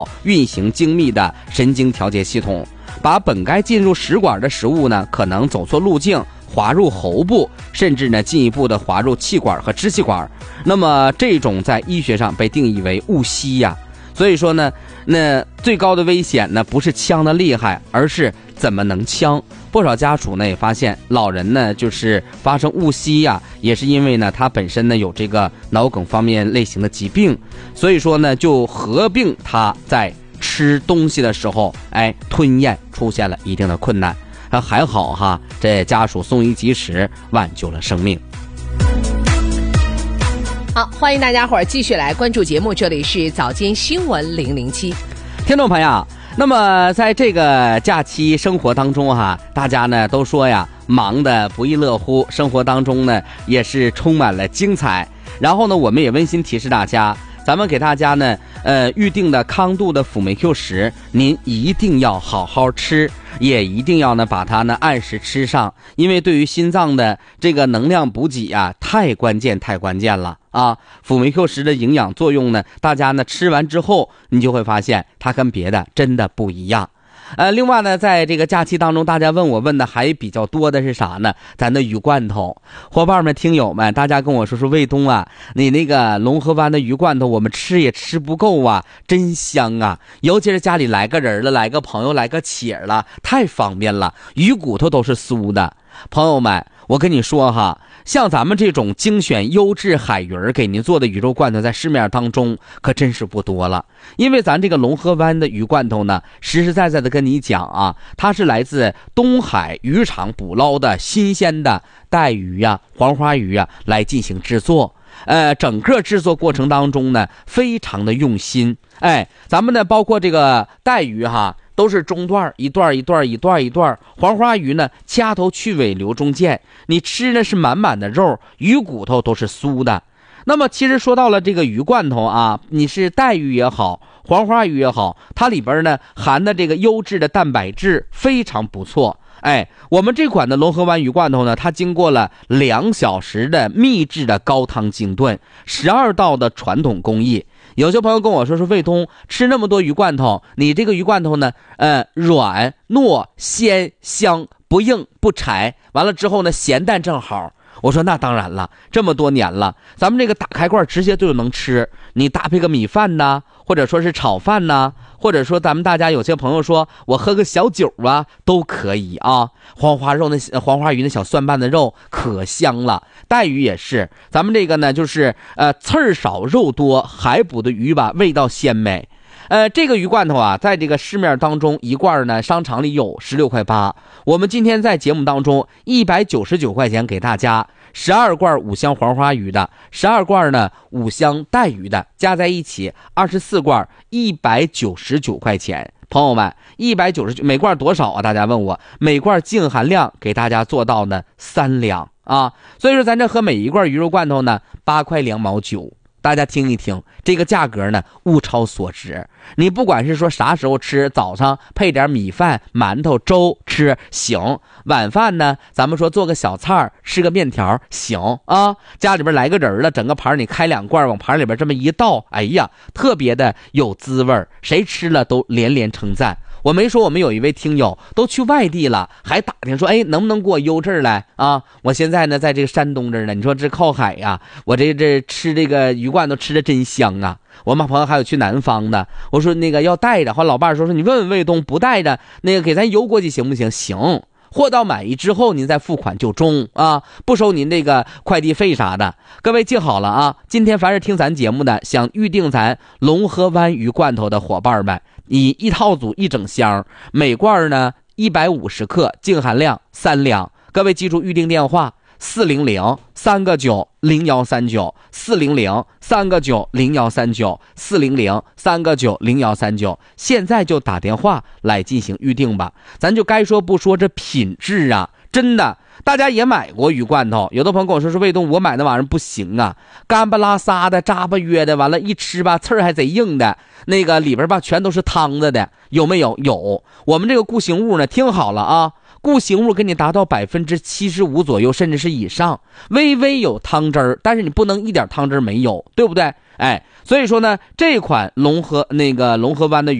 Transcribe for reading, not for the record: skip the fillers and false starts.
运行精密的神经调节系统，把本该进入食管的食物呢，可能走错路径，滑入喉部，甚至呢进一步的滑入气管和支气管。那么这种在医学上被定义为误吸呀。所以说呢，那最高的危险呢，不是呛的厉害，而是怎么能呛。不少家属呢也发现，老人呢就是发生误吸呀，也是因为呢他本身呢有这个脑梗方面类型的疾病，所以说呢就合并他在吃东西的时候，吞咽出现了一定的困难。还好哈，这家属送医及时，挽救了生命。 好，欢迎大家伙儿继续来关注节目，这里是早间新闻007。 听众朋友，那么在这个假期生活当中哈，大家呢都说呀，忙得不亦乐乎，生活当中呢也是充满了精彩。然后呢，我们也温馨提示大家，咱们给大家呢预定的康度的辅酶 Q10，您一定要好好吃，也一定要呢把它呢按时吃上，因为对于心脏的这个能量补给啊，太关键了啊！辅酶 Q10的营养作用呢，大家呢吃完之后，你就会发现它跟别的真的不一样。另外呢，在这个假期当中，大家问的还比较多的是啥呢？咱的鱼罐头，伙伴们、听友们，大家跟我说卫东啊，你那个龙河湾的鱼罐头，我们吃也吃不够啊，真香啊！尤其是家里来个人了，来个朋友，来个且了，太方便了，鱼骨头都是酥的。朋友们，我跟你说哈，像咱们这种精选优质海鱼给您做的鱼肉罐头，在市面当中可真是不多了。因为咱这个龙河湾的鱼罐头呢，实实在在的跟你讲啊，它是来自东海渔场捕捞的新鲜的带鱼啊、黄花鱼啊来进行制作。整个制作过程当中呢，非常的用心。咱们呢，包括这个带鱼哈，都是中段，一段，黄花鱼呢掐头去尾留中间，你吃呢是满满的肉，鱼骨头都是酥的。那么其实说到了这个鱼罐头啊，你是带鱼也好，黄花鱼也好，它里边呢含的这个优质的蛋白质非常不错。我们这款的龙河湾鱼罐头呢，它经过了2小时的秘制的高汤精炖，12道的传统工艺。有些朋友跟我说卫东，吃那么多鱼罐头，你这个鱼罐头呢软糯鲜香，不硬不柴，完了之后呢咸淡正好。我说那当然了，这么多年了，咱们这个打开罐直接就能吃，你搭配个米饭呐，或者说是炒饭呐，或者说咱们大家有些朋友说我喝个小酒啊，都可以啊。黄花鱼那小蒜瓣的肉可香了，带鱼也是，咱们这个呢就是刺儿少肉多，海捕的鱼吧味道鲜美。这个鱼罐头啊，在这个市面当中一罐呢，商场里有16.8块，我们今天在节目当中199块钱给大家12罐5香黄花鱼的，12罐呢5香带鱼的，加在一起24罐199块钱。朋友们，199每罐多少啊？大家问我，每罐净含量给大家做到呢3两啊，所以说咱这喝每一罐鱼肉罐头呢8块2毛9。大家听一听，这个价格呢物超所值。你不管是说啥时候吃，早上配点米饭、馒头、粥吃行，晚饭呢咱们说做个小菜吃个面条行啊。家里边来个人了，整个盘你开2罐往盘里边这么一倒，哎呀，特别的有滋味，谁吃了都连连称赞。我没说我们有一位听友都去外地了，还打听说能不能给我邮这儿来啊？我现在呢在这个山东这儿呢，你说这靠海呀，我这吃这个鱼罐头吃的真香啊。我们朋友还有去南方的，我说那个要带着，后来老伴说你问问卫东，不带着那个给咱邮过去行不行？行，货到满意之后您再付款就中啊，不收您这个快递费啥的。各位记好了啊，今天凡是听咱节目的，想预定咱龙河湾鱼罐头的伙伴们，以一套组1整箱，每罐呢150克，净含量3两。各位记住预定电话400-3个9-0139 400-3个9-0139 400-3个9-0139，现在就打电话来进行预定吧。咱就该说不说，这品质啊，真的，大家也买过鱼罐头，有的朋友跟我说卫东，我买那玩意儿不行啊，干巴拉撒的，扎巴约的，完了一吃吧刺儿还贼硬的，那个里边吧全都是汤子的，有没有？有。我们这个固形物呢，听好了啊， 固形物给你达到75%左右，甚至是以上，微微有汤汁儿，但是你不能一点汤汁儿没有，对不对？哎，所以说呢，这款龙河湾的